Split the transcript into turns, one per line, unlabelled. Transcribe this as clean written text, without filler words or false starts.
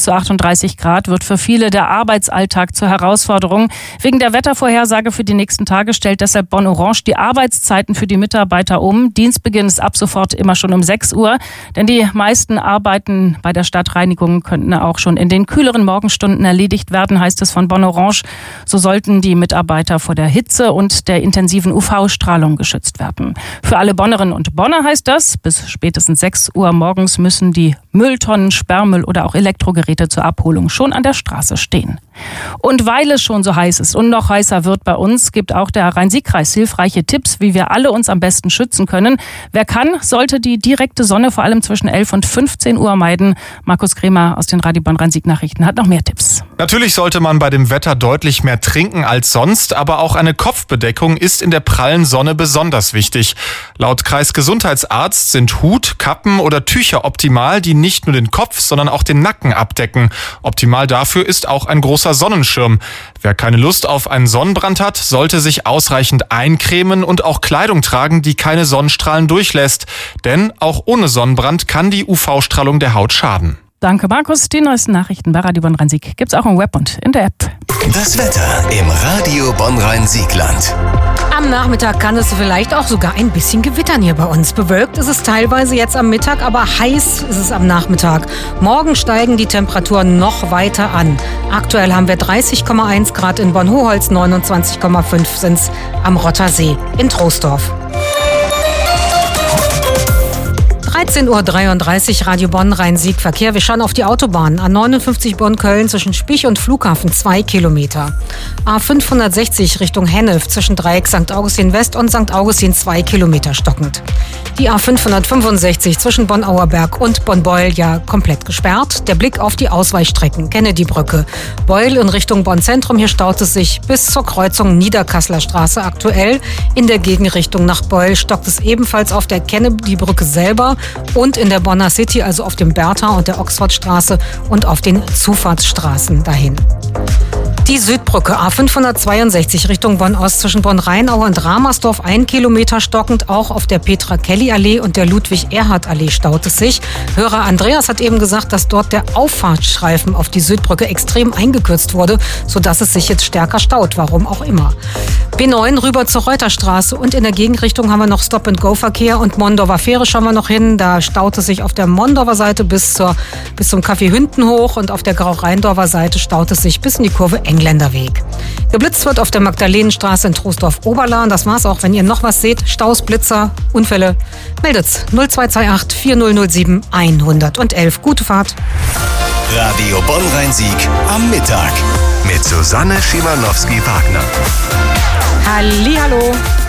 zu 38 Grad wird für viele der Arbeitsalltag zur Herausforderung. Wegen der Wettervorhersage für die nächsten Tage stellt deshalb Bonn Orange die Arbeitszeiten für die Mitarbeiter um. Dienstbeginn ist ab sofort immer schon um 6 Uhr, denn die meisten Arbeiten bei der Stadtreinigung könnten auch schon in den kühleren Morgenstunden erledigt werden, heißt es von Bonn Orange. So sollten die Mitarbeiter vor der Hitze und der intensiven UV-Strahlung geschützt werden. Für alle Bonnerinnen und Bonner heißt das, bis spätestens 6 Uhr morgens müssen die Mülltonnen, Sperrmüll oder auch Elektrogeräte zur Abholung schon an der Straße stehen. Und weil es schon so heiß ist und noch heißer wird bei uns, gibt auch der Rhein-Sieg-Kreis hilfreiche Tipps, wie wir alle uns am besten schützen können. Wer kann, sollte die direkte Sonne vor allem zwischen 11 und 15 Uhr meiden. Markus Kremer aus den Radio Bonn Rhein-Sieg-Nachrichten hat noch mehr Tipps.
Natürlich sollte man bei dem Wetter deutlich mehr trinken als sonst, aber auch eine Kopfbedeckung ist in der prallen Sonne besonders wichtig. Laut Kreisgesundheitsarzt sind Hut, Kappen oder Tücher optimal, die nicht nur den Kopf, sondern auch den Nacken abdecken. Optimal dafür ist auch ein großer Sonnenschirm. Wer keine Lust auf einen Sonnenbrand hat, sollte sich ausreichend eincremen und auch Kleidung tragen, die keine Sonnenstrahlen durchlässt. Denn auch ohne Sonnenbrand kann die UV-Strahlung der Haut schaden.
Danke, Markus. Die neuesten Nachrichten bei Radio Bonn Rhein-Sieg gibt's auch im Web und in der App.
Das Wetter im Radio Bonn Rhein-Siegland.
Am Nachmittag kann es vielleicht auch sogar ein bisschen gewittern hier bei uns. Bewölkt ist es teilweise jetzt am Mittag, aber heiß ist es am Nachmittag. Morgen steigen die Temperaturen noch weiter an. Aktuell haben wir 30,1 Grad in Bonn-Hoholz, 29,5 sind's am Rottersee in Troisdorf. 13:33 Uhr, Radio Bonn Rhein-Sieg Verkehr. Wir schauen auf die Autobahn. A59 Bonn-Köln zwischen Spich und Flughafen 2 Kilometer. A560 Richtung Hennef zwischen Dreieck St. Augustin West und St. Augustin 2 Kilometer stockend. Die A565 zwischen Bonn-Auerberg und Bonn-Beul ja komplett gesperrt. Der Blick auf die Ausweichstrecken. Kennedy-Brücke. Beul in Richtung Bonn-Zentrum. Hier staut es sich bis zur Kreuzung Niederkasseler Straße aktuell. In der Gegenrichtung nach Beul stockt es ebenfalls auf der Kennedy-Brücke selber und in der Bonner City, also auf dem Bertha und der Oxfordstraße und auf den Zufahrtsstraßen dahin. Die Südbrücke A562 Richtung Bonn-Ost zwischen Bonn-Rheinau und Ramersdorf 1 Kilometer stockend. Auch auf der Petra-Kelly-Allee und der Ludwig-Erhard-Allee staut es sich. Hörer Andreas hat eben gesagt, dass dort der Auffahrtsstreifen auf die Südbrücke extrem eingekürzt wurde, sodass es sich jetzt stärker staut. Warum auch immer. B9 rüber zur Reuterstraße und in der Gegenrichtung haben wir noch Stop-and-Go-Verkehr und Mondorfer Fähre schauen wir noch hin. Da staut es sich auf der Mondorfer Seite bis zum Café Hünden hoch und auf der Grau-Rheindorfer Seite staut es sich bis in die Kurve Engländerweg. Geblitzt wird auf der Magdalenenstraße in Troisdorf-Oberlahn. Das war's auch. Wenn ihr noch was seht, Staus, Blitzer, Unfälle, meldet's 0228 4007 111. Gute Fahrt.
Radio Bonn Rhein-Sieg am Mittag mit Susanne Schimanowski-Wagner.
Hallihallo.